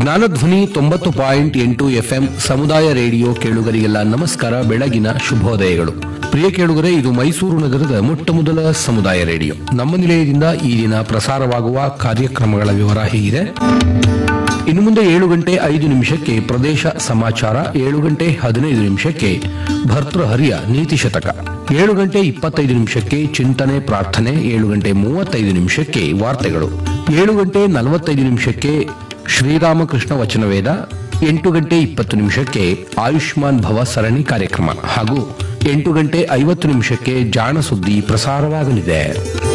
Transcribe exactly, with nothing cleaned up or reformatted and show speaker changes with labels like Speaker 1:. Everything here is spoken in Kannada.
Speaker 1: ಜ್ಞಾನಧ್ವನಿ ತೊಂಬತ್ತು ಪಾಯಿಂಟ್ ಎಂಟು ಎಫ್ಎಂ ಸಮುದಾಯ ರೇಡಿಯೋ ಕೇಳುಗರಿಗೆಲ್ಲ ನಮಸ್ಕಾರ, ಬೆಳಗಿನ ಶುಭೋದಯಗಳು. ಪ್ರಿಯ ಕೇಳುಗರೆ, ಇದು ಮೈಸೂರು ನಗರದ ಮೊಟ್ಟ ಮೊದಲ ಸಮುದಾಯ ರೇಡಿಯೋ. ನಮ್ಮ ನಿಲಯದಿಂದ ಈ ದಿನ ಪ್ರಸಾರವಾಗುವ ಕಾರ್ಯಕ್ರಮಗಳ ವಿವರ ಹೀಗಿದೆ. ಇನ್ನು ಮುಂದೆ ಏಳು ಗಂಟೆ ಐದು ನಿಮಿಷಕ್ಕೆ ಪ್ರದೇಶ ಸಮಾಚಾರ, ಏಳು ಗಂಟೆ ಹದಿನೈದು ನಿಮಿಷಕ್ಕೆ ಭರ್ತೃಹರಿಯ ನೀತಿ ಶತಕ, ಏಳು ಗಂಟೆ ಇಪ್ಪತ್ತೈದು ನಿಮಿಷಕ್ಕೆ ಚಿಂತನೆ ಪ್ರಾರ್ಥನೆ, ಏಳು ಗಂಟೆ ಮೂವತ್ತೈದು ನಿಮಿಷಕ್ಕೆ ವಾರ್ತೆಗಳು, ಏಳು ಗಂಟೆ ನಲವತ್ತೈದು ನಿಮಿಷಕ್ಕೆ ಶ್ರೀರಾಮಕೃಷ್ಣ ವಚನವೇದ, ಎಂಟು ಗಂಟೆ ಇಪ್ಪತ್ತು ನಿಮಿಷಕ್ಕೆ ಆಯುಷ್ಮಾನ್ ಭವ ಸರಣಿ ಕಾರ್ಯಕ್ರಮ ಹಾಗೂ ಎಂಟು ಗಂಟೆ ಐವತ್ತು ನಿಮಿಷಕ್ಕೆ ಜಾಣ ಸುದ್ದಿ ಪ್ರಸಾರವಾಗಲಿದೆ.